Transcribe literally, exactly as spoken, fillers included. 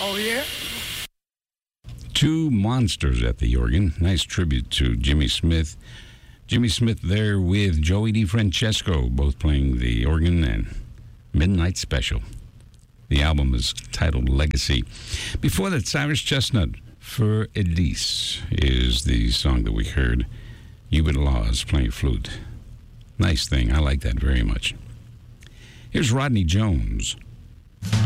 Oh, yeah? Two monsters at the organ. Nice tribute to Jimmy Smith. Jimmy Smith there with Joey DeFrancesco, both playing the organ and Midnight Special. The album is titled Legacy. Before that, Cyrus Chestnut, For Elise, is the song that we heard. Hubert Laws playing flute. Nice thing. I like that very much. Here's Rodney Jones.